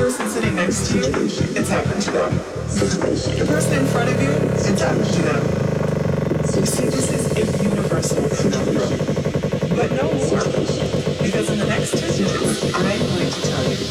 person sitting next to you, it's happened to them. The person in front of you, it's happened to them. You see, this is a universal phenomenon. But no more. Because in the next 10 minutes, I'm going to tell you